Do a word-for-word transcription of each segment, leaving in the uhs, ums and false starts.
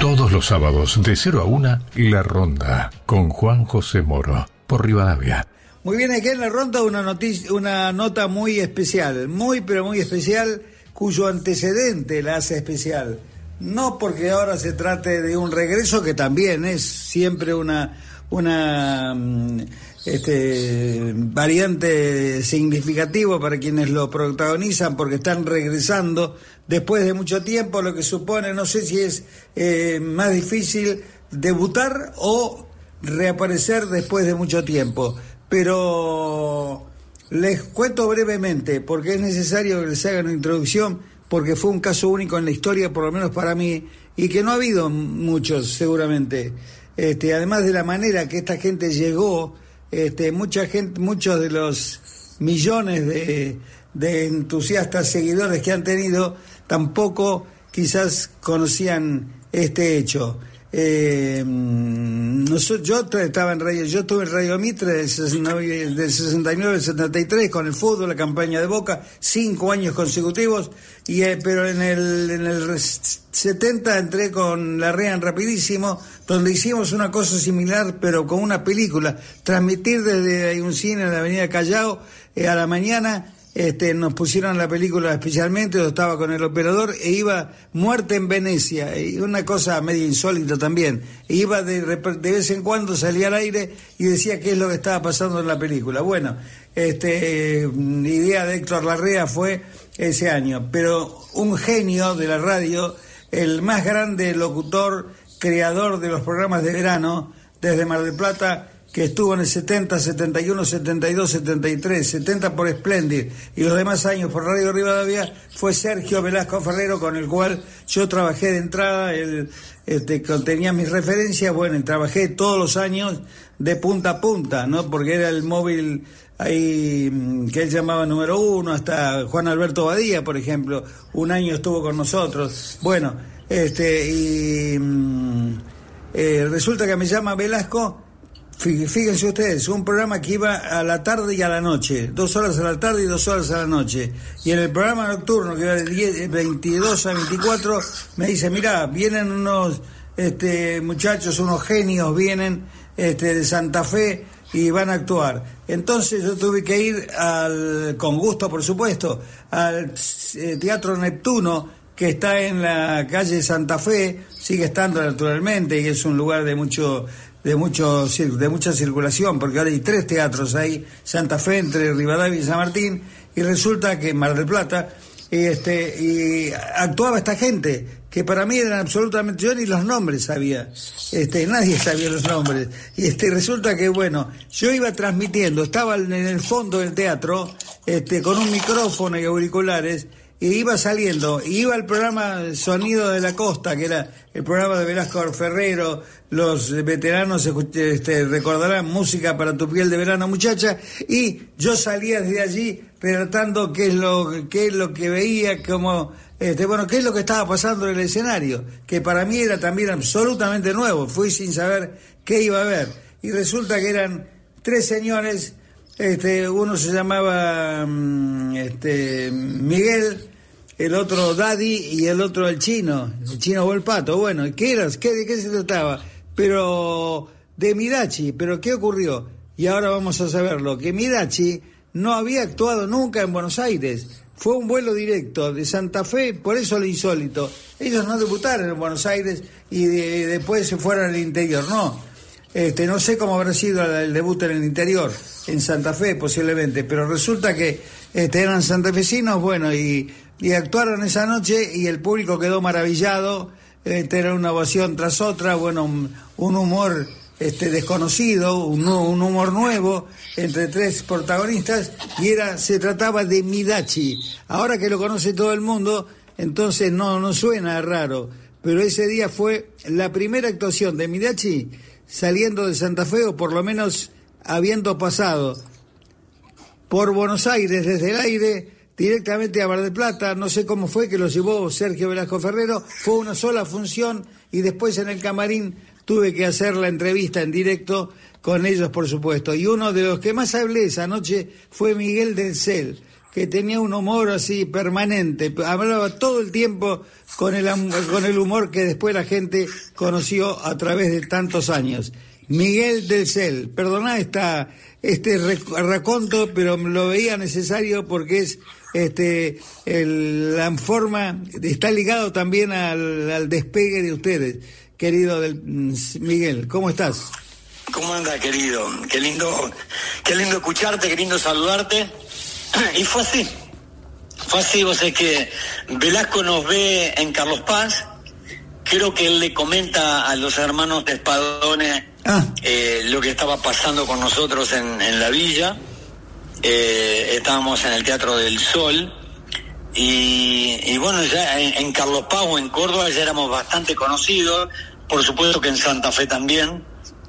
Todos los sábados de cero a una, La Ronda, con Juan José Moro, por Rivadavia. Muy bien, aquí en La Ronda una noticia, una nota muy especial, muy pero muy especial, cuyo antecedente la hace especial. No porque ahora se trate de un regreso, que también es siempre una, una este, variante significativa para quienes lo protagonizan, porque están regresando después de mucho tiempo, lo que supone, no sé si es eh, más difícil debutar o reaparecer después de mucho tiempo. Pero les cuento brevemente, porque es necesario que les haga una introducción, porque fue un caso único en la historia, por lo menos para mí, y que no ha habido muchos seguramente. Este, además de la manera que esta gente llegó, este, mucha gente, muchos de los millones de, de entusiastas seguidores que han tenido, tampoco quizás conocían este hecho. Eh, no, yo estaba en radio, yo estuve en Radio Mitre del sesenta y nueve al setenta y tres con el fútbol, la campaña de Boca, cinco años consecutivos, y eh, pero en el en el setenta entré con La Rea en Rapidísimo, donde hicimos una cosa similar, pero con una película, transmitir desde un cine en la avenida Callao eh, a la mañana. Este, nos pusieron la película especialmente, yo estaba con el operador e iba Muerte en Venecia, y una cosa medio insólita también. E iba de, de vez en cuando, salía al aire y decía qué es lo que estaba pasando en la película. Bueno, este, idea de Héctor Larrea fue ese año, pero un genio de la radio, el más grande locutor, creador de los programas de verano desde Mar del Plata, que estuvo en el setenta, setenta y uno, setenta y dos, setenta y tres, setenta por Splendid y los demás años por Radio Rivadavia, fue Sergio Velasco Ferrero, con el cual yo trabajé de entrada, él este, tenía mis referencias, bueno, y trabajé todos los años de punta a punta, ¿no? Porque era el móvil ahí que él llamaba número uno, hasta Juan Alberto Badía, por ejemplo, un año estuvo con nosotros. Bueno, este, y eh, resulta que me llama Velasco. Fíjense ustedes, un programa que iba a la tarde y a la noche, dos horas a la tarde y dos horas a la noche. Y en el programa nocturno, que iba de veintidós a veinticuatro, me dice, mirá, vienen unos este, muchachos, unos genios, vienen este, de Santa Fe y van a actuar. Entonces yo tuve que ir, al, con gusto por supuesto, al eh, Teatro Neptuno, que está en la calle Santa Fe, sigue estando naturalmente, y es un lugar de mucho... de mucho de mucha circulación, porque ahora hay tres teatros ahí, Santa Fe, entre Rivadavia y San Martín, y resulta que en Mar del Plata, y este y actuaba esta gente, que para mí eran absolutamente, yo ni los nombres sabía, este nadie sabía los nombres, y este resulta que, bueno, yo iba transmitiendo, estaba en el fondo del teatro, este con un micrófono y auriculares, y iba saliendo, y iba al programa Sonido de la Costa, que era el programa de Velasco Ferrero. Los veteranos este, recordarán Música para tu piel de verano, muchacha, y yo salía desde allí relatando qué es lo, qué es lo que veía, como, este, bueno, qué es lo que estaba pasando en el escenario, que para mí era también absolutamente nuevo, fui sin saber qué iba a ver, y resulta que eran tres señores, este, uno se llamaba este, Miguel, el otro Daddy y el otro el Chino, el Chino Volpato. Bueno, ¿qué eras? ¿Qué, ¿De qué se trataba? Pero de Midachi, ¿pero qué ocurrió? Y ahora vamos a saberlo, que Midachi no había actuado nunca en Buenos Aires, fue un vuelo directo de Santa Fe, por eso lo insólito. Ellos no debutaron en Buenos Aires y de, después se fueron al interior, no. Este, no sé cómo habrá sido el debut en el interior, en Santa Fe posiblemente, pero resulta que este, eran santafesinos, bueno, y, y actuaron esa noche y el público quedó maravillado, este, era una ovación tras otra, bueno, un, un humor este, desconocido, un, un humor nuevo entre tres protagonistas, y era se trataba de Midachi. Ahora que lo conoce todo el mundo, entonces no, no suena raro, pero ese día fue la primera actuación de Midachi saliendo de Santa Fe, o por lo menos habiendo pasado por Buenos Aires desde el aire directamente a Mar del Plata. No sé cómo fue que lo llevó Sergio Velasco Ferrero, fue una sola función y después en el camarín tuve que hacer la entrevista en directo con ellos, por supuesto. Y uno de los que más hablé esa noche fue Miguel del Cel, que tenía un humor así permanente, hablaba todo el tiempo con el, con el humor que después la gente conoció a través de tantos años. Miguel del Cel, perdoná esta, este raconto, pero lo veía necesario porque es este el, la forma, está ligado también al, al despegue de ustedes, querido del, Miguel, ¿cómo estás? ¿Cómo anda, querido? Qué lindo, qué lindo escucharte, qué lindo saludarte. Y fue así, fue así, vos sabés que Velasco nos ve en Carlos Paz, creo que él le comenta a los hermanos de Espadones ah. eh, lo que estaba pasando con nosotros en, en la villa, eh, estábamos en el Teatro del Sol, y, y bueno, ya en, en Carlos Paz o en Córdoba ya éramos bastante conocidos, por supuesto que en Santa Fe también,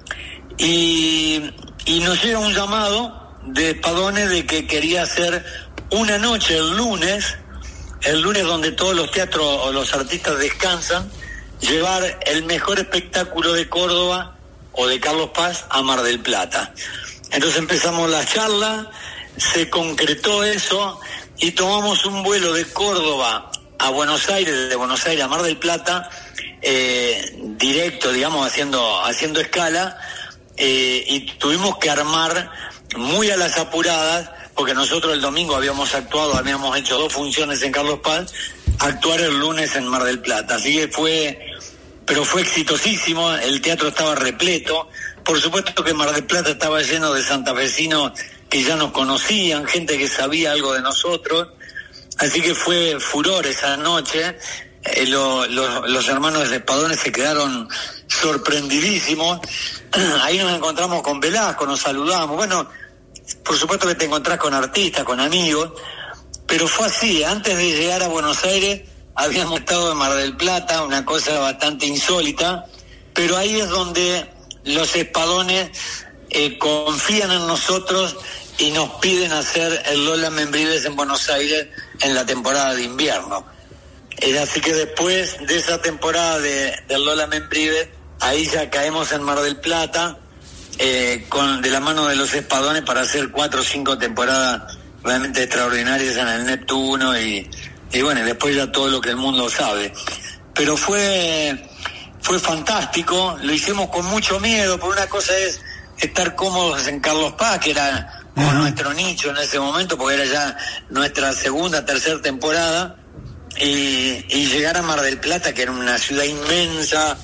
y, y nos llega un llamado de Espadones de que quería hacer una noche el lunes, el lunes donde todos los teatros o los artistas descansan, llevar el mejor espectáculo de Córdoba o de Carlos Paz a Mar del Plata. Entonces empezamos la charla, se concretó eso y tomamos un vuelo de Córdoba a Buenos Aires, de Buenos Aires a Mar del Plata, eh, directo, digamos, haciendo, haciendo escala, eh, y tuvimos que armar muy a las apuradas, porque nosotros el domingo habíamos actuado, habíamos hecho dos funciones en Carlos Paz, actuar el lunes en Mar del Plata, así que fue, pero fue exitosísimo, el teatro estaba repleto, por supuesto que Mar del Plata estaba lleno de santafesinos que ya nos conocían, gente que sabía algo de nosotros, así que fue furor esa noche, eh, lo, lo, los hermanos de Espadones se quedaron sorprendidísimos, ahí nos encontramos con Velasco, nos saludamos, bueno, por supuesto que te encontrás con artistas, con amigos, pero fue así, antes de llegar a Buenos Aires habíamos estado en Mar del Plata, una cosa bastante insólita, pero ahí es donde los Espadones eh, confían en nosotros y nos piden hacer el Lola Membrives en Buenos Aires en la temporada de invierno. Eh, así que después de esa temporada de, de Lola Membrives, ahí ya caemos en Mar del Plata, Eh, con de la mano de los Espadones para hacer cuatro o cinco temporadas realmente extraordinarias en el Neptuno y, y bueno, después ya todo lo que el mundo sabe. Pero fue fue fantástico, lo hicimos con mucho miedo, por una cosa es estar cómodos en Carlos Paz, que era como uh-huh. nuestro nicho en ese momento, porque era ya nuestra segunda, tercera temporada, y, y llegar a Mar del Plata, que era una ciudad inmensa.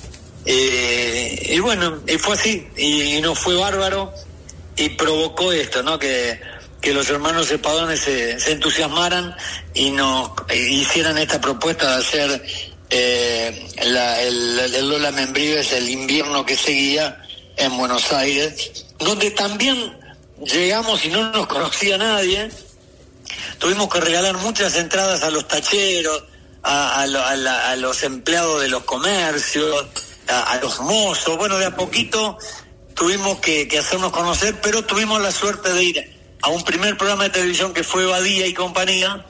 Eh, y bueno, y fue así, y, y nos fue bárbaro, y provocó esto, ¿no? Que, que los hermanos Espadones se, se entusiasmaran y nos e hicieran esta propuesta de hacer eh, la, el, el Lola Membrives el invierno que seguía en Buenos Aires, donde también llegamos y no nos conocía nadie. Tuvimos que regalar muchas entradas a los tacheros, a, a, a, la, a los empleados de los comercios, a, a los mozos. Bueno, de a poquito tuvimos que, que hacernos conocer, pero tuvimos la suerte de ir a un primer programa de televisión que fue Badía y compañía,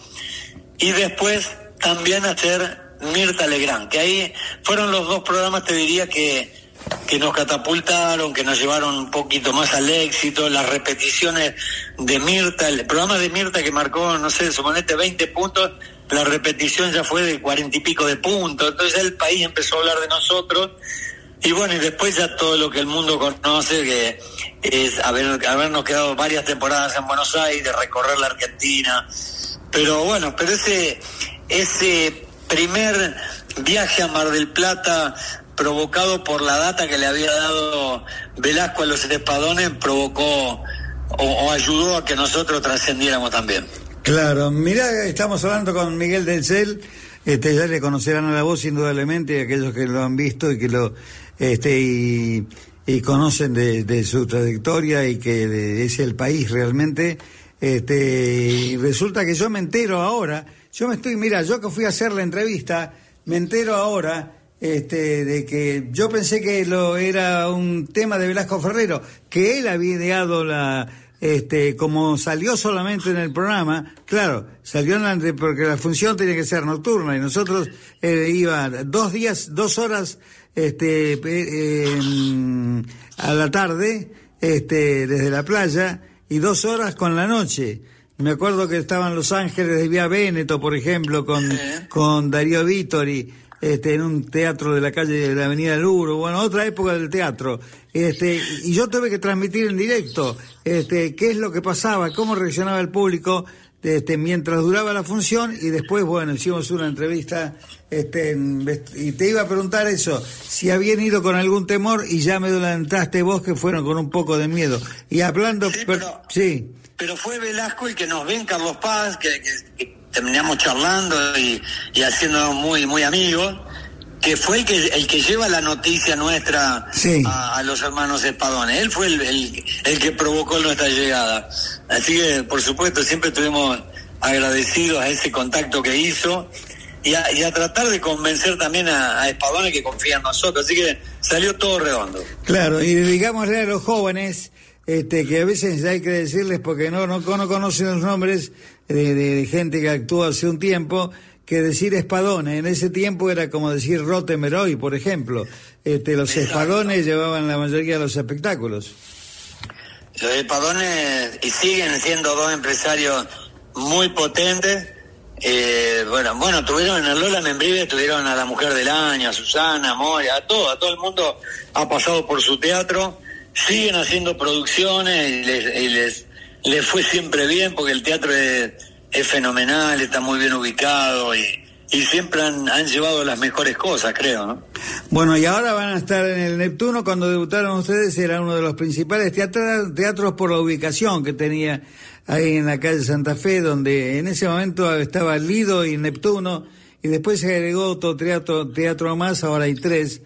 y después también a hacer Mirta Legrand, que ahí fueron los dos programas, te diría, que, que nos catapultaron, que nos llevaron un poquito más al éxito. Las repeticiones de Mirta, el programa de Mirta que marcó, no sé, suponete veinte puntos, la repetición ya fue de cuarenta y pico de puntos, entonces el país empezó a hablar de nosotros. Y bueno, y después ya todo lo que el mundo conoce, que es haber, habernos quedado varias temporadas en Buenos Aires, recorrer la Argentina. Pero bueno, pero ese ese primer viaje a Mar del Plata, provocado por la data que le había dado Velasco a los Espadones, provocó o, o ayudó a que nosotros trascendiéramos también. Claro, mirá, estamos hablando con Miguel del Cel. Este, ya le conocerán a la voz indudablemente aquellos que lo han visto y que lo este y, y conocen de, de su trayectoria y que de, es el país realmente. Este, y resulta que yo me entero ahora, yo me estoy, mira, yo que fui a hacer la entrevista, me entero ahora este, de que yo pensé que lo era un tema de Velasco Ferrero, que él había ideado la Este, como salió solamente en el programa, claro, salió en la, porque la función tenía que ser nocturna y nosotros eh, iba dos días, dos horas, este, eh, eh, a la tarde, este, desde la playa y dos horas con la noche. Me acuerdo que estaban Los Ángeles de Vía Véneto, por ejemplo, con, sí. con Darío Vittori, este, en un teatro de la calle de la Avenida Luro, bueno, otra época del teatro. Este, y yo tuve que transmitir en directo, este, qué es lo que pasaba, cómo reaccionaba el público, este, mientras duraba la función, y después, bueno, hicimos una entrevista, este, y te iba a preguntar eso, si habían ido con algún temor, y ya me adelantaste vos que fueron con un poco de miedo. Y hablando, sí, pero, per, sí. pero fue Velasco el que nos ve en Carlos Paz, que, que, que terminamos charlando y, y haciéndonos muy, muy amigos, que fue el que el que lleva la noticia nuestra sí. a, a los hermanos Espadones. Él fue el, el, el que provocó nuestra llegada. Así que, por supuesto, siempre estuvimos agradecidos a ese contacto que hizo y a, y a tratar de convencer también a, a Espadones que confía en nosotros. Así que salió todo redondo. Claro, y digámosle a los jóvenes este que a veces hay que decirles, porque no, no, no conocen los nombres de, de gente que actuó hace un tiempo, que decir Espadones en ese tiempo era como decir Rottenmeier hoy, por ejemplo. Este, los Exacto. Espadones llevaban la mayoría de los espectáculos. Los Espadones y siguen siendo dos empresarios muy potentes. Eh, bueno, bueno, tuvieron en el Lola Membrive, tuvieron a la Mujer del Año, a Susana, a Moria, a todo, a todo el mundo ha pasado por su teatro. Siguen haciendo producciones y les, y les, les fue siempre bien, porque el teatro es es fenomenal, está muy bien ubicado y, y siempre han, han llevado las mejores cosas, creo, ¿no? Bueno, y ahora van a estar en el Neptuno. Cuando debutaron ustedes era uno de los principales teatros, teatros por la ubicación que tenía ahí en la calle Santa Fe, donde en ese momento estaba Lido y Neptuno, y después se agregó otro teatro, teatro más, ahora hay tres,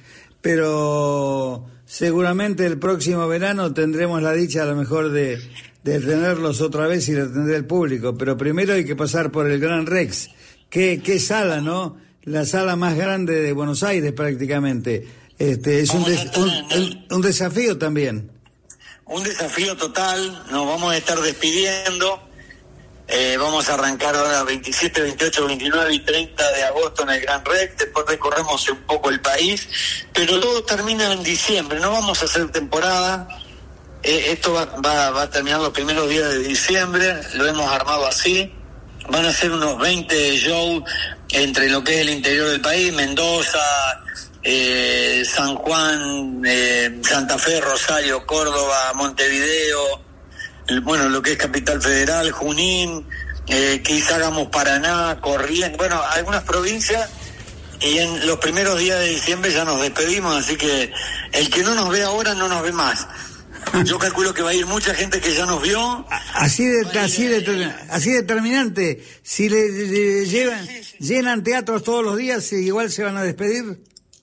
pero seguramente el próximo verano tendremos la dicha a lo mejor de... de tenerlos otra vez y de atender al público, pero primero hay que pasar por el Gran Rex. ¿Qué, qué sala, no? La sala más grande de Buenos Aires prácticamente. Este, es un, des, un, un, un desafío también. Un desafío total, nos vamos a estar despidiendo, eh, vamos a arrancar ahora veintisiete, veintiocho, veintinueve y treinta de agosto en el Gran Rex, después recorremos un poco el país, pero todo termina en diciembre, no vamos a hacer temporada. Eh, esto va, va, va a terminar los primeros días de diciembre, lo hemos armado así. Van a ser unos veinte shows entre lo que es el interior del país, Mendoza, eh, San Juan, eh, Santa Fe, Rosario, Córdoba, Montevideo, el, bueno, lo que es Capital Federal, Junín, eh, quizá hagamos Paraná, Corrientes, bueno, algunas provincias. Y en los primeros días de diciembre ya nos despedimos, así que el que no nos ve ahora no nos ve más. Yo calculo que va a ir mucha gente que ya nos vio. Así de así de así determinante. Si le, le llevan sí, sí. llenan teatros todos los días, igual se van a despedir.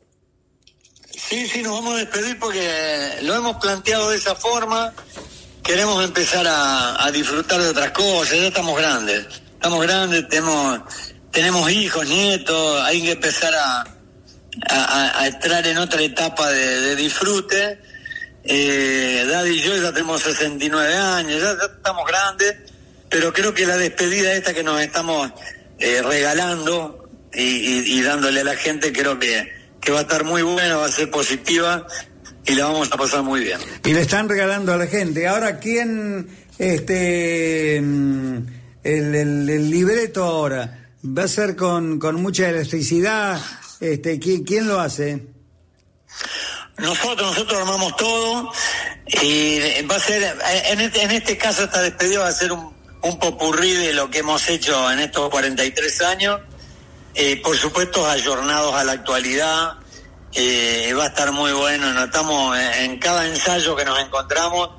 Sí, sí, nos vamos a despedir porque lo hemos planteado de esa forma. Queremos empezar a, a disfrutar de otras cosas. Ya estamos grandes. Estamos grandes, tenemos tenemos hijos, nietos. Hay que empezar a a, a entrar en otra etapa de, de disfrute. Eh, Daddy y yo ya tenemos sesenta y nueve años, ya, ya estamos grandes, pero creo que la despedida esta que nos estamos eh, regalando y, y, y dándole a la gente, creo que, que va a estar muy buena, va a ser positiva y la vamos a pasar muy bien. Y le están regalando a la gente. Ahora, ¿quién, este, el, el, el libreto ahora va a ser con, con mucha elasticidad? Este, ¿quién, quién lo hace? Nosotros, nosotros armamos todo y va a ser, en este, en este caso esta despedida va a ser un, un popurrí de lo que hemos hecho en estos cuarenta y tres años, eh, por supuesto ayornados a la actualidad, eh, va a estar muy bueno, notamos en, en cada ensayo que nos encontramos,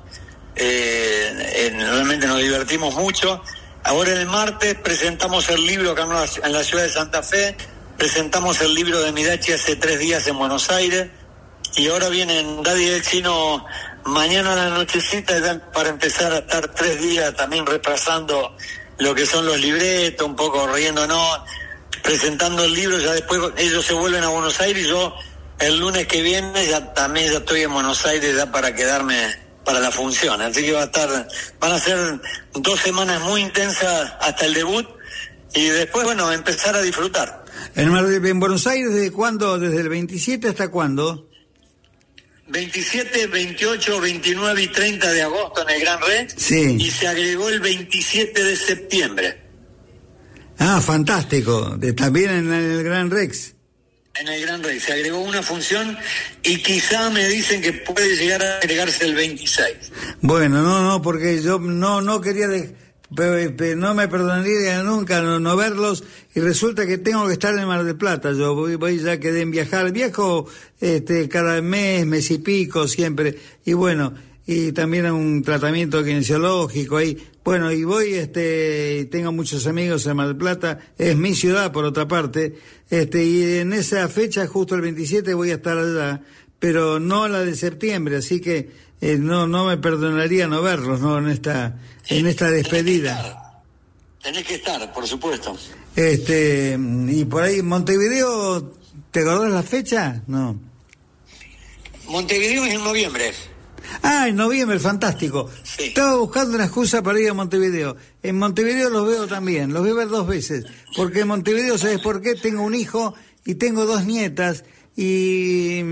eh, en, realmente nos divertimos mucho. Ahora el martes presentamos el libro acá en la, en la ciudad de Santa Fe, presentamos el libro de Midachi hace tres días en Buenos Aires. Y ahora vienen Daddy y el Chino mañana a la nochecita para empezar a estar tres días también repasando lo que son los libretos, un poco riéndonos, presentando el libro. Ya después ellos se vuelven a Buenos Aires y yo el lunes que viene ya también ya estoy en Buenos Aires ya para quedarme para la función. Así que va a estar, van a ser dos semanas muy intensas hasta el debut y después, bueno, empezar a disfrutar. En, en Buenos Aires, ¿desde cuándo? ¿Desde el veintisiete hasta cuándo? veintisiete, veintiocho, veintinueve y treinta de agosto en el Gran Rex. Sí. Y se agregó el veintisiete de septiembre. Ah, fantástico. De, también en el Gran Rex. En el Gran Rex se agregó una función y quizá me dicen que puede llegar a agregarse el veintiséis. Bueno, no, no, porque yo no no quería, de, pe, pe, no me perdonaría nunca no, no verlos, y resulta que tengo que estar en Mar del Plata. Yo voy, voy ya quedé en viajar, viajo este cada mes, mes y pico siempre, y bueno, y también un tratamiento kinesiológico ahí. Bueno, y voy, este, tengo muchos amigos en Mar del Plata, es mi ciudad por otra parte, este, y en esa fecha, justo el veintisiete, voy a estar allá, pero no la de septiembre, así que eh, no no me perdonaría no verlos, no en esta en esta despedida. Tenés que estar, tenés que estar, por supuesto. Este, y por ahí Montevideo, ¿te acordás la fecha? No. Montevideo es en noviembre. Ah, en noviembre, fantástico. Sí. Estaba buscando una excusa para ir a Montevideo. En Montevideo los veo también, los voy a ver dos veces. Porque en Montevideo, ¿sabes por qué? Tengo un hijo y tengo dos nietas. Y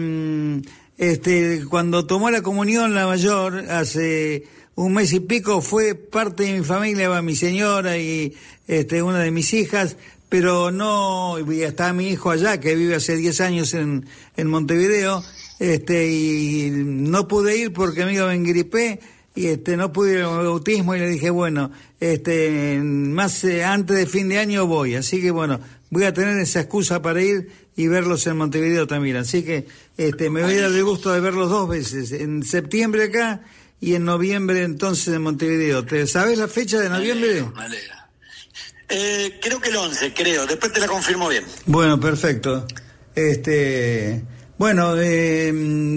este cuando tomó la comunión la mayor, hace un mes y pico, fue parte de mi familia, va mi señora y este una de mis hijas. Pero no, y está mi hijo allá, que vive hace diez años en, en Montevideo. Este, y no pude ir porque amigo me engripé, y este, no pude ir al bautismo, y le dije, bueno, este, más eh, antes de fin de año voy, así que bueno, voy a tener esa excusa para ir y verlos en Montevideo también, así que, este, me voy a dar el gusto de verlos dos veces, en septiembre acá, y en noviembre entonces en Montevideo. ¿Te sabes la fecha de noviembre? Me alegra. Eh, creo que el once, creo, después te la confirmo bien. Bueno, perfecto. Este... Bueno, eh,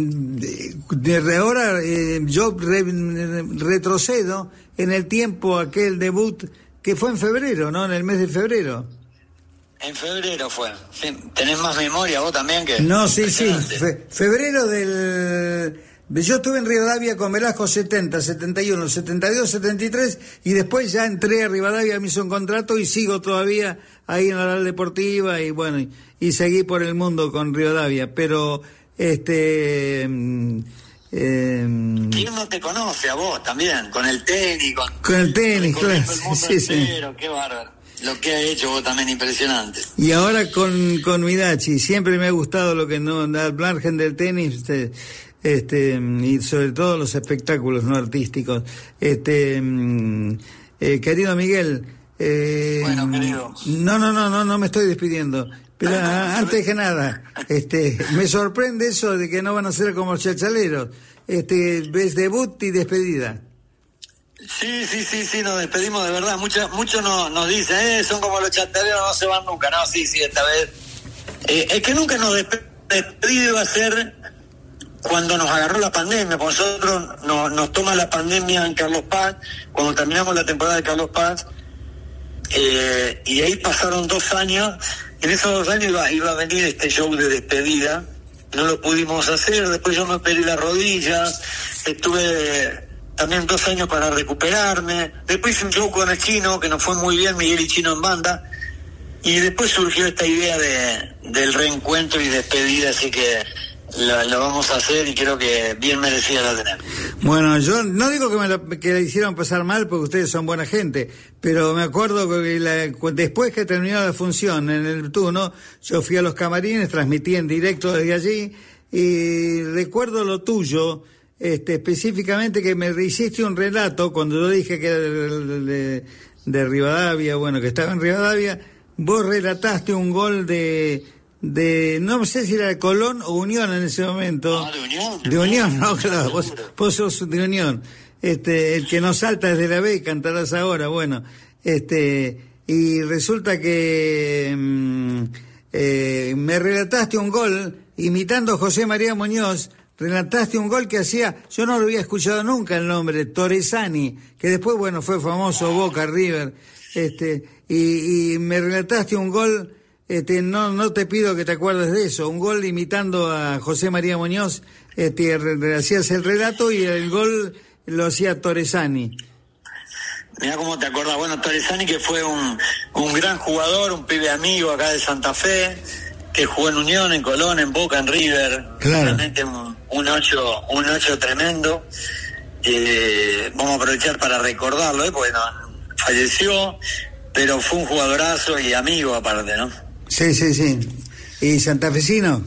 desde ahora eh, yo re, retrocedo en el tiempo aquel debut que fue en febrero, ¿no? En el mes de febrero. En febrero fue. Sí, ¿tenés más memoria vos también que...? No, sí, sí. Fe, febrero del... Yo estuve en Rivadavia con Velasco setenta, setenta y uno, setenta y dos, setenta y tres, y después ya entré a Rivadavia, me hizo un contrato y sigo todavía ahí en la Real Deportiva, y bueno, y, y seguí por el mundo con Rivadavia, pero este... Eh, ¿Quién no te conoce a vos también? Con el tenis, con, con el tenis, claro. El mundo sí, entero, sí. Qué bárbaro. Lo que ha hecho vos también impresionante. Y ahora con, con Midachi, siempre me ha gustado lo que no, al margen del tenis, este, este, y sobre todo los espectáculos no artísticos. Este, eh, querido Miguel, eh, bueno, querido. No, no, no, no, no me estoy despidiendo. Pero ah, antes que nada, este, me sorprende eso de que no van a ser como los chachaleros. Este, ves debut y despedida. Sí, sí, sí, sí, nos despedimos de verdad. Muchos mucho nos, nos dicen, eh, son como los chachaleros, no se van nunca. No, sí, sí, esta vez. Eh, es que nunca nos despedimos, iba a ser cuando nos agarró la pandemia. Por nosotros no, nos toma la pandemia en Carlos Paz, cuando terminamos la temporada de Carlos Paz. Eh, y ahí pasaron dos años. En esos dos años iba, iba a venir este show de despedida, no lo pudimos hacer, después yo me operé la rodilla, estuve también dos años para recuperarme, después hice un show con el Chino, que nos fue muy bien, Miguel y Chino en banda, y después surgió esta idea de del reencuentro y despedida, así que lo, lo vamos a hacer y creo que bien merecida la tener. Bueno, yo no digo que me la, que la hicieron pasar mal porque ustedes son buena gente, pero me acuerdo que la, después que terminó la función en el turno, yo fui a los camarines, transmití en directo desde allí, y recuerdo lo tuyo, este, específicamente que me hiciste un relato cuando yo dije que era de, de, de Rivadavia, bueno, que estaba en Rivadavia, vos relataste un gol de... de no sé si era de Colón o Unión en ese momento. No, de Unión. De, de Unión, Unión, no, claro, vos, vos sos de Unión. Este, el que no salta desde la B, cantarás ahora, bueno. Este, y resulta que mmm, eh, me relataste un gol, imitando a José María Muñoz, relataste un gol que hacía, yo no lo había escuchado nunca el nombre, Torresani, que después, bueno, fue famoso, Boca, River, este, y, y me relataste un gol... Este, no no te pido que te acuerdes de eso, un gol imitando a José María Muñoz, este, hacías el relato y el gol lo hacía Torresani. Mirá cómo te acordás, bueno, Torresani, que fue un, un gran jugador, un pibe amigo acá de Santa Fe, que jugó en Unión, en Colón, en Boca, en River. Claro. Realmente un, un ocho, un ocho tremendo. Eh, vamos a aprovechar para recordarlo, ¿eh? Porque no, falleció, pero fue un jugadorazo y amigo aparte, ¿no? Sí, sí, sí. ¿Y santafesino?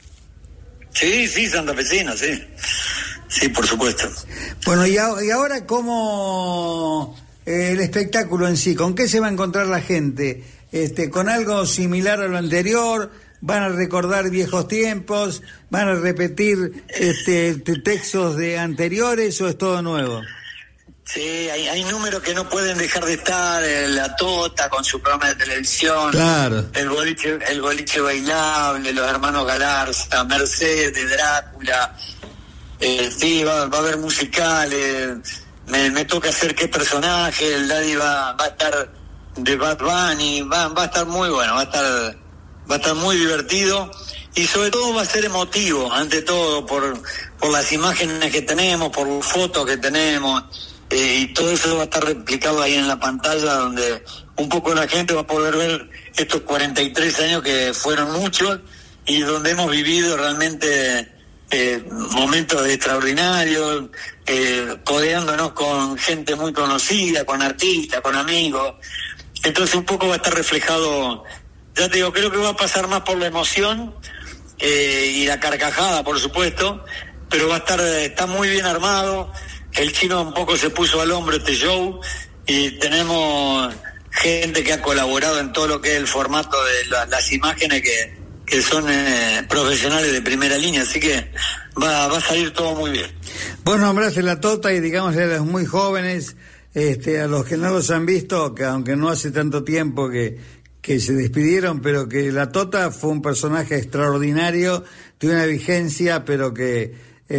Sí, sí, santafesino, sí. Sí, por supuesto. Bueno, y, a, y ahora, ¿cómo eh, el espectáculo en sí? ¿Con qué se va a encontrar la gente? Este, ¿con algo similar a lo anterior? ¿Van a recordar viejos tiempos? ¿Van a repetir este, textos de anteriores o es todo nuevo? Sí, hay, hay números que no pueden dejar de estar, la Tota con su programa de televisión, claro, el boliche, el boliche bailable, los hermanos Galarza, Mercedes, Drácula, eh, sí, va, va a haber musicales, me, me toca hacer qué personaje, el Daddy va, va a estar de Bad Bunny, va, va a estar muy bueno, va a estar, va a estar muy divertido y sobre todo va a ser emotivo, ante todo, por, por las imágenes que tenemos, por las fotos que tenemos. Eh, y todo eso va a estar replicado ahí en la pantalla, donde un poco la gente va a poder ver estos cuarenta y tres años que fueron muchos y donde hemos vivido realmente eh, momentos extraordinarios, eh, codeándonos con gente muy conocida, con artistas, con amigos. Entonces un poco va a estar reflejado, ya te digo, creo que va a pasar más por la emoción eh, y la carcajada, por supuesto, pero va a estar, está muy bien armado. El Chino un poco se puso al hombro este show y tenemos gente que ha colaborado en todo lo que es el formato de la, las imágenes que, que son eh, profesionales de primera línea, así que va, va a salir todo muy bien. Vos nombraste la Tota y digamos a los muy jóvenes, este, a los que no los han visto, que aunque no hace tanto tiempo que, que se despidieron, pero que la Tota fue un personaje extraordinario, de una vigencia, pero que